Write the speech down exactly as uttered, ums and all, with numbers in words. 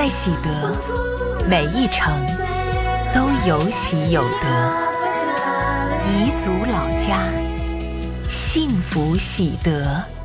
在喜得，每一城都有喜有得。彝族老家，幸福喜得。